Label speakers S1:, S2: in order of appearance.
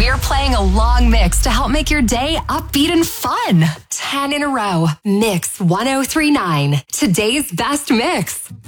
S1: We're playing a long mix to help make your day upbeat and fun. 10 in a row. Mix 1039. Today's best mix.